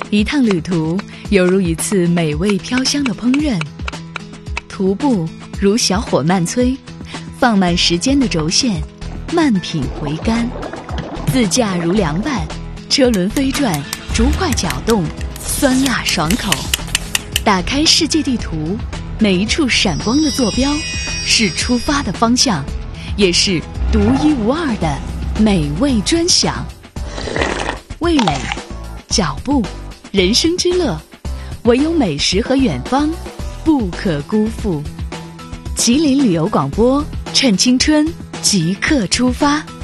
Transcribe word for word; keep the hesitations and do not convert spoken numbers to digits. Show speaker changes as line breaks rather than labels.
一趟旅途犹如一次美味飘香的烹饪，徒步如小火慢催，放慢时间的轴线，慢品回甘；自驾如凉拌，车轮飞转，竹筷搅动，酸辣爽口。打开世界地图，每一处闪光的坐标是出发的方向，也是独一无二的美味专享。味蕾、脚步、人生之乐，唯有美食和远方不可辜负。吉林旅游广播，趁青春即刻出发。